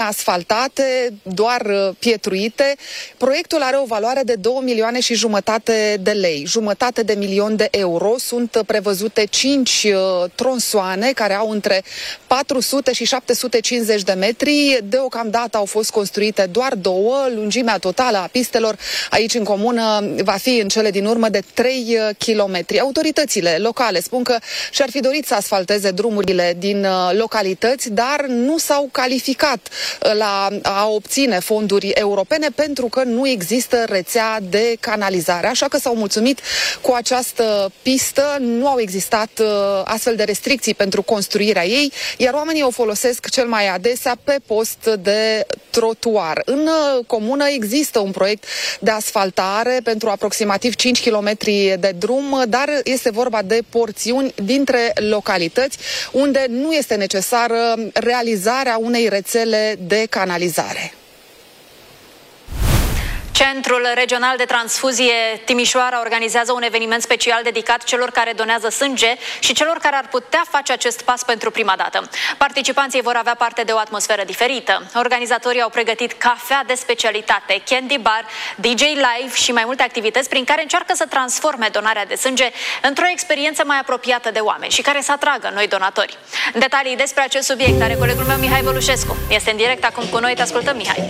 neasfaltate, doar pietruite. Proiectul are o valoare de 2,5 milioane de lei. Jumătate de milion de euro. Sunt prevăzute 5 tronsoane care au între 400 și 750 de metri. Deocamdată au fost construite doar 2. Lungimea totală a pistelor aici în comună va fi în cele din urmă de 3 kilometri. Autoritățile locale spun că și-ar fi dorit să asfalteze drumurile din localități, dar nu s-au calificat la a obține fonduri europene pentru că nu există rețea de canalizare. Așa că s-au mulțumit cu această pistă. Nu au existat astfel de restricții pentru construirea ei, iar oamenii o folosesc cel mai adesea pe post de trotuar. În comună există un proiect de asfaltare pentru aproximativ 5 km de drum, dar este vorba de porțiuni dintre localități unde nu este necesară realizarea unei rețele de canalizare. Centrul Regional de Transfuzie Timișoara organizează un eveniment special dedicat celor care donează sânge și celor care ar putea face acest pas pentru prima dată. Participanții vor avea parte de o atmosferă diferită. Organizatorii au pregătit cafea de specialitate, candy bar, DJ live și mai multe activități prin care încearcă să transforme donarea de sânge într-o experiență mai apropiată de oameni și care să atragă noi donatori. Detalii despre acest subiect are colegul meu Mihai Vălușescu. Este în direct acum cu noi, te ascultăm, Mihai.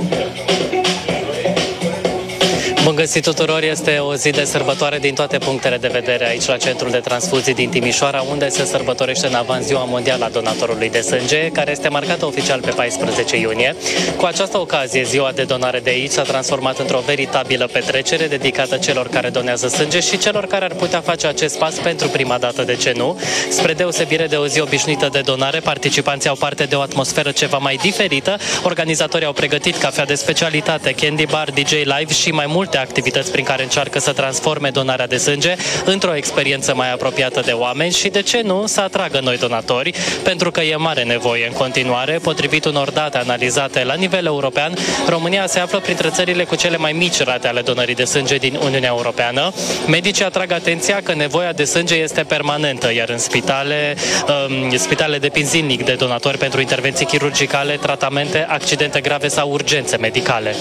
Bun găsit tuturor, este o zi de sărbătoare din toate punctele de vedere aici la Centrul de Transfuzii din Timișoara, unde se sărbătorește în avans Ziua Mondială a Donatorului de Sânge, care este marcată oficial pe 14 iunie. Cu această ocazie, ziua de donare de aici s-a transformat într-o veritabilă petrecere dedicată celor care donează sânge și celor care ar putea face acest pas pentru prima dată, de ce nu. Spre deosebire de o zi obișnuită de donare, participanții au parte de o atmosferă ceva mai diferită. Organizatorii au pregătit cafea de specialitate, candy bar, DJ live și mai multe activități prin care încearcă să transforme donarea de sânge într-o experiență mai apropiată de oameni și, de ce nu, să atragă noi donatori, pentru că e mare nevoie în continuare. Potrivit unor date analizate la nivel european, România se află printre țările cu cele mai mici rate ale donării de sânge din Uniunea Europeană. Medicii atrag atenția că nevoia de sânge este permanentă, iar în spitale depind zilnic de donatori pentru intervenții chirurgicale, tratamente, accidente grave sau urgențe medicale.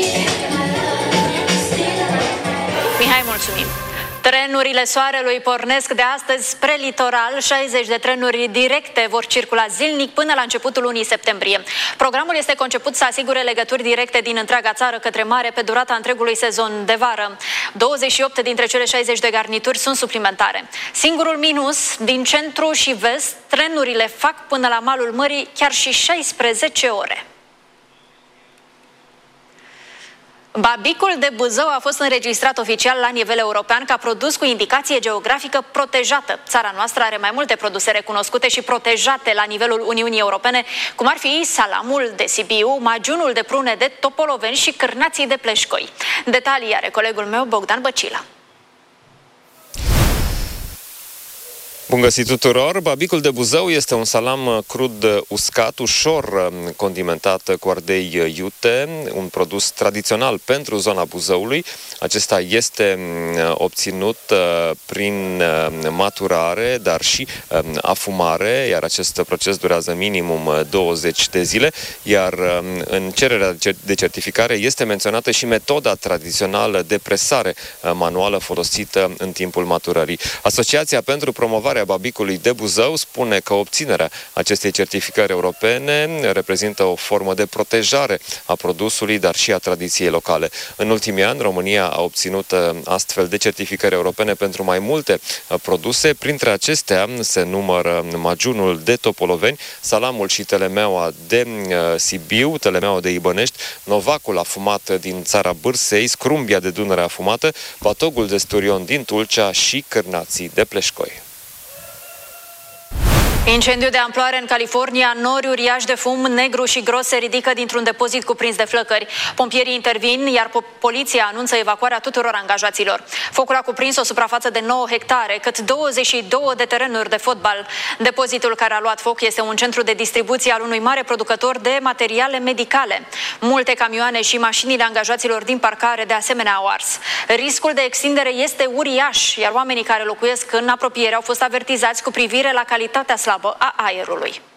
Mihai, mulțumim! Trenurile Soarelui pornesc de astăzi spre litoral. 60 de trenuri directe vor circula zilnic până la începutul lunii septembrie. Programul este conceput să asigure legături directe din întreaga țară către mare pe durata întregului sezon de vară. 28 dintre cele 60 de garnituri sunt suplimentare. Singurul minus, din centru și vest, trenurile fac până la malul mării chiar și 16 ore. Babicul de Buzău a fost înregistrat oficial la nivel european ca produs cu indicație geografică protejată. Țara noastră are mai multe produse recunoscute și protejate la nivelul Uniunii Europene, cum ar fi salamul de Sibiu, magiunul de prune de Topoloveni și cârnații de Pleșcoi. Detalii are colegul meu Bogdan Băcila. Bun găsit tuturor! Babicul de Buzău este un salam crud uscat, ușor condimentat cu ardei iute, un produs tradițional pentru zona Buzăului. Acesta este obținut prin maturare, dar și afumare, iar acest proces durează minimum 20 de zile, iar în cererea de certificare este menționată și metoda tradițională de presare manuală folosită în timpul maturării. Asociația pentru promovarea babicului de Buzău spune că obținerea acestei certificări europene reprezintă o formă de protejare a produsului, dar și a tradiției locale. În ultimii ani, România a obținut astfel de certificări europene pentru mai multe produse. Printre acestea se numără magiunul de Topoloveni, salamul și telemeaua de Sibiu, telemeaua de Ibănești, novacul afumat din țara Bârsei, scrumbia de Dunăre afumată, batogul de sturion din Tulcea și cârnații de Pleșcoi. Incendiu de amploare în California, nori uriași de fum negru și gros se ridică dintr-un depozit cuprins de flăcări. Pompierii intervin, iar poliția anunță evacuarea tuturor angajaților. Focul a cuprins o suprafață de 9 hectare, cât 22 de terenuri de fotbal. Depozitul care a luat foc este un centru de distribuție al unui mare producător de materiale medicale. Multe camioane și mașinile angajaților din parcare de asemenea au ars. Riscul de extindere este uriaș, iar oamenii care locuiesc în apropiere au fost avertizați cu privire la calitatea slabă a aerului.